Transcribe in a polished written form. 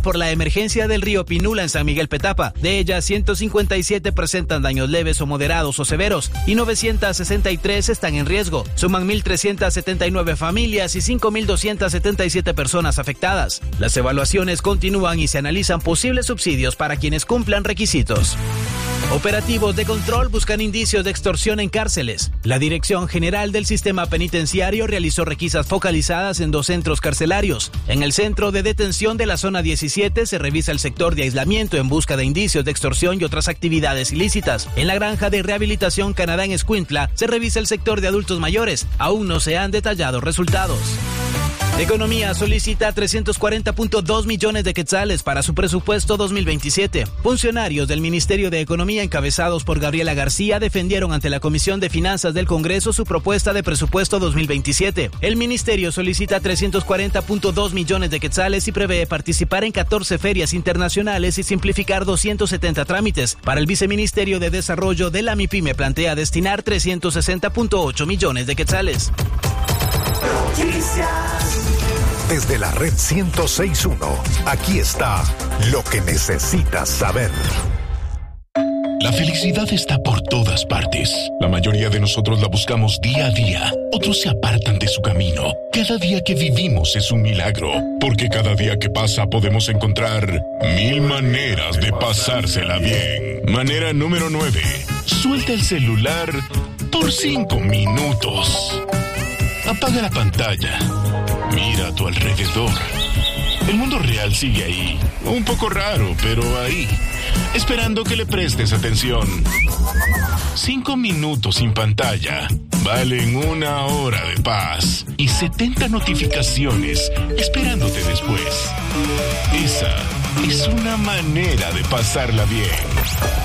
por la emergencia del río Pinula en San Miguel Petapa. De ellas, 157 presentan daños leves o moderados o severos y 963 están en riesgo. Suman 1.379 familias y 5.277 personas afectadas. Las evaluaciones continúan y se analizan posibles subsidios para quienes cumplan requisitos. Operativos de control buscan indicios de extorsión en cárceles. La Dirección General del Sistema Penitenciario realizó requisas focalizadas en 2 centros carcelarios. En el centro de detención de la zona 17 se revisa el sector de aislamiento en busca de indicios de extorsión y otras actividades ilícitas. En la granja de rehabilitación Canadá en Escuintla se revisa el sector de adultos mayores. Aún no se han detallado resultados. Economía solicita 340.2 millones de quetzales para su presupuesto 2027. Funcionarios del Ministerio de Economía encabezados por Gabriela García defendieron ante la Comisión de Finanzas del Congreso su propuesta de presupuesto 2027. El ministerio solicita 340.2 millones de quetzales y prevé participar en 14 ferias internacionales y simplificar 270 trámites. Para el Viceministerio de Desarrollo de la MIPYME plantea destinar 360.8 millones de quetzales. Desde la red 106.1, aquí está lo que necesitas saber. La felicidad está por todas partes. La mayoría de nosotros la buscamos día a día. Otros se apartan de su camino. Cada día que vivimos es un milagro, porque cada día que pasa podemos encontrar 1000 maneras de pasársela bien. Manera número 9. Suelta el celular por 5 minutos. Apaga la pantalla. Mira a tu alrededor. El mundo real sigue ahí. Un poco raro, pero ahí. Esperando que le prestes atención. 5 minutos sin pantalla valen 1 hora de paz y 70 notificaciones esperándote después. Esa es una manera de pasarla bien.